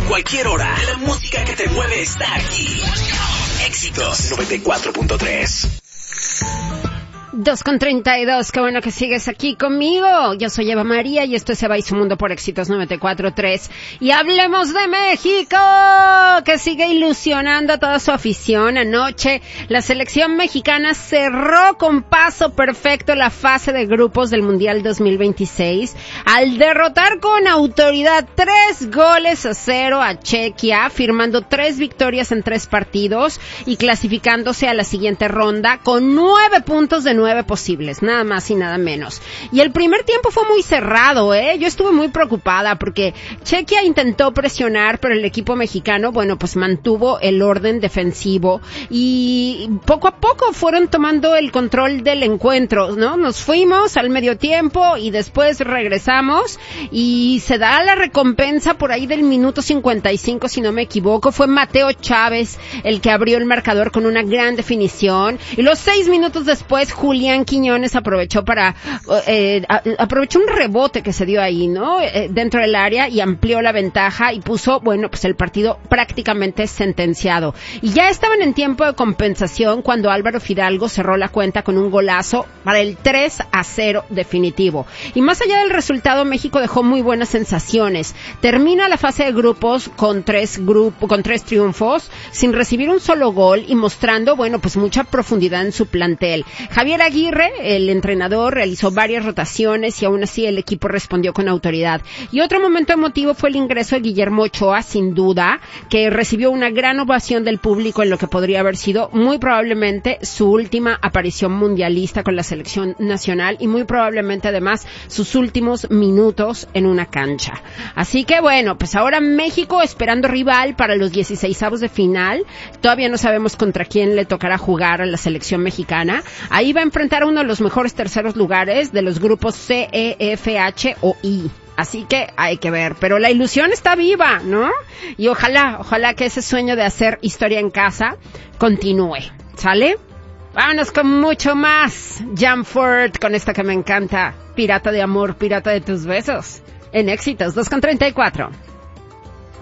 cualquier hora. La música que te mueve está aquí. Éxitos 94.3. 2:32, qué bueno que sigues aquí conmigo. Yo soy Eva María y esto es Eva y su Mundo por Éxitos 94.3. Y hablemos de México, que sigue ilusionando a toda su afición. Anoche, la selección mexicana cerró con paso perfecto la fase de grupos del Mundial 2026 al derrotar con autoridad 3-0 a Chequia, firmando 3 victorias en 3 partidos y clasificándose a la siguiente ronda con 9 puntos de 9 posibles, nada más y nada menos. Y el primer tiempo fue muy cerrado, yo estuve muy preocupada porque Chequia intentó presionar, pero el equipo mexicano, bueno, pues mantuvo el orden defensivo y poco a poco fueron tomando el control del encuentro, ¿no? Nos fuimos al medio tiempo y después regresamos y se da la recompensa por ahí del minuto 55, si no me equivoco. Fue Mateo Chávez el que abrió el marcador con una gran definición y los 6 minutos después Julián Quiñones aprovechó aprovechó un rebote que se dio ahí, ¿no? Dentro del área y amplió la ventaja y puso, bueno, pues el partido prácticamente sentenciado. Y ya estaban en tiempo de compensación cuando Álvaro Fidalgo cerró la cuenta con un golazo para el 3-0 definitivo. Y más allá del resultado, México dejó muy buenas sensaciones. Termina la fase de grupos con 3 triunfos, sin recibir un solo gol y mostrando, bueno, pues mucha profundidad en su plantel. Javier Aguirre, el entrenador, realizó varias rotaciones y aún así el equipo respondió con autoridad. Y otro momento emotivo fue el ingreso de Guillermo Ochoa, sin duda, que recibió una gran ovación del público en lo que podría haber sido muy probablemente su última aparición mundialista con la selección nacional y muy probablemente además sus últimos minutos en una cancha. Así que bueno, pues ahora México esperando rival para los 16avos de final. Todavía no sabemos contra quién le tocará jugar a la selección mexicana. Ahí va a enfrentar a uno de los mejores terceros lugares de los grupos C, E, F, H o I. Así que hay que ver, pero la ilusión está viva, ¿no? Y ojalá que ese sueño de hacer historia en casa continúe, ¿sale? Vámonos con mucho más. Jamford, con esta que me encanta. Pirata de amor, pirata de tus besos. En Éxitos 2:34.